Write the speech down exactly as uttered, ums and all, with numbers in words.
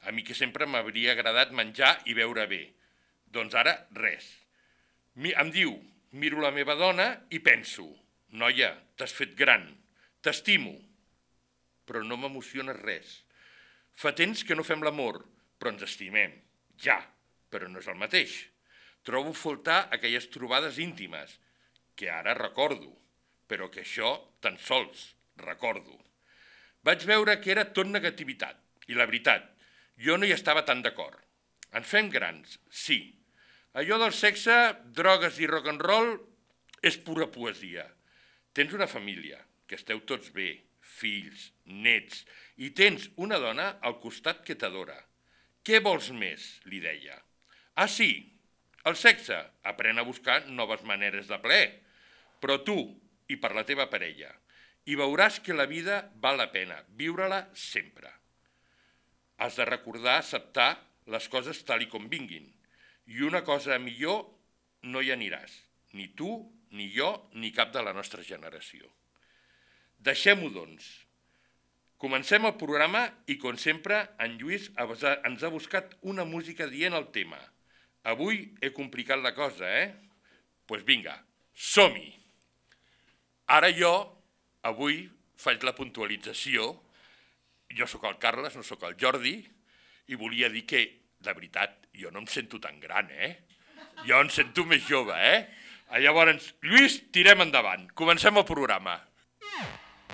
a mi que sempre m'hauria agradat menjar i beure bé. Doncs ara, res. Em diu, miro la meva dona i penso, noia, t'has fet gran, t'estimo, però no m'emociona res. Fa temps que no fem l'amor, però ens estimem, ja, però no és el mateix. Trobo a faltar aquelles trobades íntimes, que ara recordo, però que això tan sols recordo. Vaig veure que era tot negativitat, i la veritat, jo no hi estava tan d'acord. Ens fem grans, sí. Allò del sexe, drogues i rock and roll és pura poesia. Tens una família, que esteu tots bé, fills, nets, i tens una dona al costat que t'adora. Què vols més? Li deia. Ah, sí, el sexe, aprèn a buscar noves maneres de plaer, però tu i per la teva parella, i veuràs que la vida val la pena, viure-la sempre. Has de recordar acceptar les coses tal i com vinguin, i una cosa millor no hi aniràs, ni tu, ni jo, ni cap de la nostra generació. Deixem-ho, doncs. Comencem el programa i, com sempre, en Lluís ens ha buscat una música dient el tema. Avui he complicat la cosa, eh? Doncs pues vinga, som-hi! Ara jo, avui, faig la puntualització. Jo sóc el Carles, no sóc el Jordi, i volia dir que, de veritat, jo no em sento tan gran, eh? Jo em sento més jove, eh? Llavors, Lluís, tirem endavant. Comencem el programa.